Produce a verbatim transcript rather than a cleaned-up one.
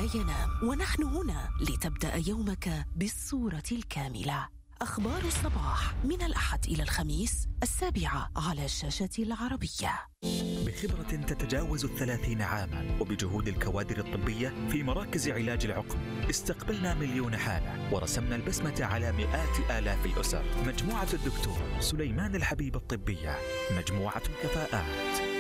ينام، ونحن هنا لتبدأ يومك بالصورة الكاملة. أخبار الصباح من الأحد إلى الخميس السابعة على شاشة العربية. بخبرة تتجاوز الثلاثين عاما وبجهود الكوادر الطبية في مراكز علاج العقم، استقبلنا مليون حالة ورسمنا البسمة على مئات آلاف الأسر. مجموعة الدكتور سليمان الحبيب الطبية، مجموعة كفاءات